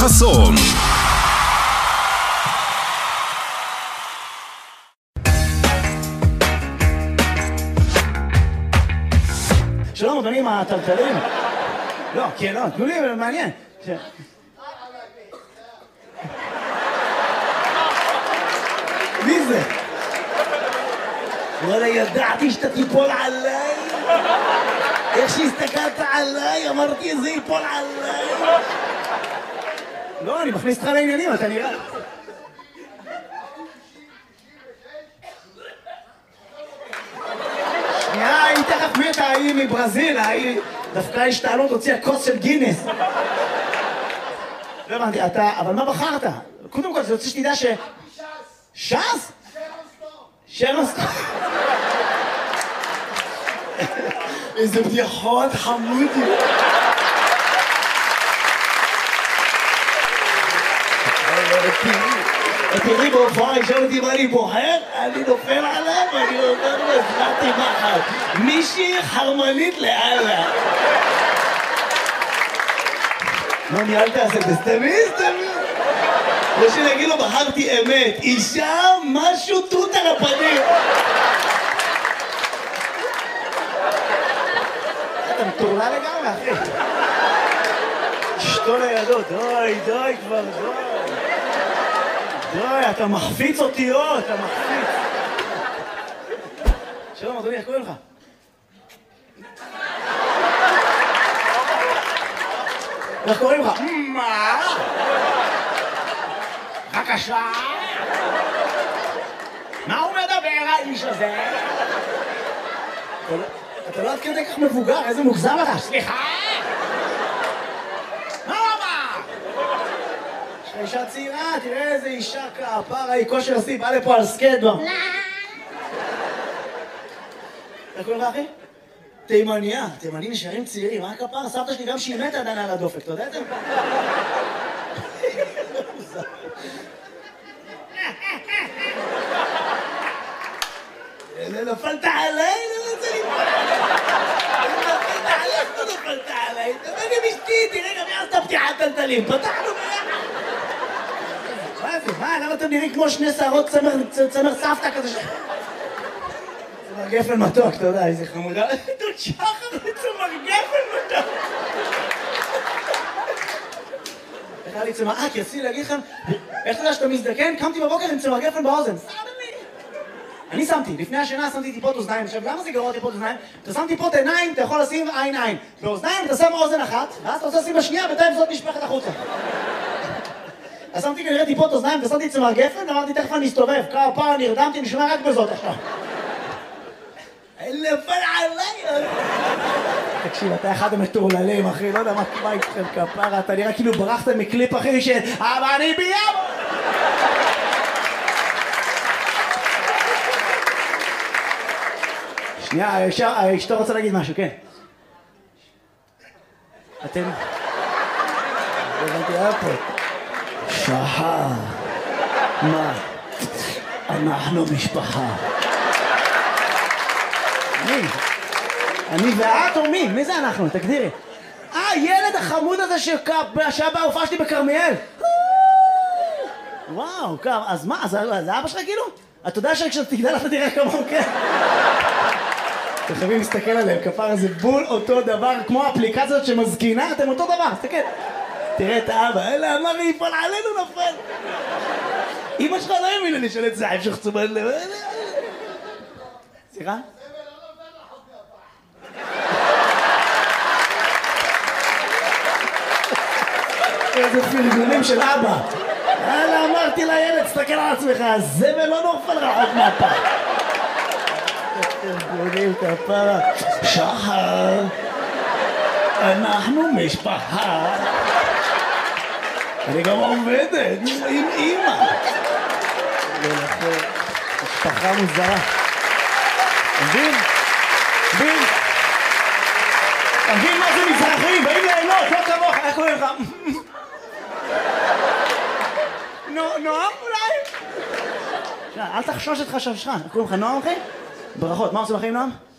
חסון. שלום אדוני, מה הטלטלים? לא, כן, לא, תנו לי, מעניין. מי זה? וואלה, ידעתי שאתה תיפול עליי. איך שהסתכלת עליי, אמרתי, זה ייפול עליי. לא, אני מכניס אותך לעניינים, אתה נראה. שנייה, היא תכף מתה, היא מברזיל, היא דווקא השתעלות, הוציאה כוס של גינס. לא הבנתי, אתה, אבל מה בחרת? קודם כל, זה רוצה שתדע ש... ש"ס? שרון סטון. איזה בדיחות חמודי. תראי בהופעה, ישאל אותי מה אני בוחר, אני נופל עליו ואני אומר לו, הזמרתי מחר. מישהי חרמנית לאללה. מה ניהלת עשה? סתמי. יש לי להגיד לו, בחרתי אמת. אישה, משהו תות על הפנים. אתה מטורלה לגמרי, אחי. אשתו לידו, די כבר, די, אתה מחפיץ אותיות, אתה מחפיץ. שלום, אדוני, איך קוראים לך? איך קוראים לך? מה? בבקשה? מה הוא מדבר, האיש הזה? אתה לא עד כדי כך מבוגר, איזה מוגזם אתה? סליחה? מה הוא אמר? יש לך אישה צעירה, תראה איזה אישה כפרה, היא כושר השיא, באה לפה על סקייטבורד. איך קוראים לך, אחי? תימניה, תימנים נשארים צעירים, מה כפרה? סבתא שלי גם שהיא מתה עדיין על הדופק, אתה יודע את זה? נפלת עליי? לא רוצה ליפול נפלת עליי? לא נפלת עליי? תבוא גם אשתי, תראה גם יעשת פתיחת טלטלים, פתחנו ביחד. מה זה? מה? למה אתם נראים כמו שני שערות צמר סבתא כזה צמר גפן מתוק, אתה יודע, איזה חמודה. דוד שחר צמר גפן מתוק. איך היה לי צמר... כי רציתי להגיד לכם, איך אתה יודע שאתה מזדקן? קמתי בבוקר עם צמר גפן באוזן. אני שמתי, לפני השינה שמתי טיפות אוזניים. עכשיו, למה זה גרוע טיפות אוזניים? אתה שם טיפות עיניים, אתה יכול לשים עין. באוזניים אתה שם אוזן אחת, ואז אתה רוצה לשים בשנייה, בינתיים זאת נשפכת החוצה. אז שמתי כנראה טיפות אוזניים, ושמתי צמר גפן, אמרתי, תכף אני אסתובב. כפרה נרדמתי, אני שומע רק בזאת עכשיו. נפל עליי! תקשיב, אתה אחד המטורללים, אחי, לא יודע מה איתכם כפרה, אתה נראה כאילו ברחת מקליפ, אחי, אבל אני ביום! שנייה, אשתו רוצה להגיד משהו, כן. אתם... הבנתי, היה פה. שחר. מה? אנחנו משפחה. מי? אני ואת או מי? מי זה אנחנו? תגדירי. ילד החמוד הזה שהיה בהופעה שלי בכרמיאל. וואו, אז מה? זה אבא שלך כאילו? אתה יודע שכשאתה תגדל אתה תראה כמוהו, כן? אתם חייבים להסתכל עליהם, כפרה זה בול אותו דבר, כמו האפליקציות שמזקינה, אתם אותו דבר, תסתכל. תראה את האבא, אלה אמר לי, יפול עלינו נפל. אמא שלך לא האמינה לי של את זה, המשך צומת לב. סליחה? איזה פרגונים של אבא. אלה אמרתי לילד, תסתכל על עצמך, הזבל לא נופל רחוק מהפה. פרגונים כפרה. שחר, אנחנו משפחה. אני גם עובדת עם אמא. משפחה מוזרה. מבין? מבין מה זה מזרחים? באים ליהנות, לא כמוך. איך קוראים לך? נועם אולי? אל תחשוש את חשבשך. איך קוראים לך נועם אחי? ברכות. מה עושים בחיים נועם?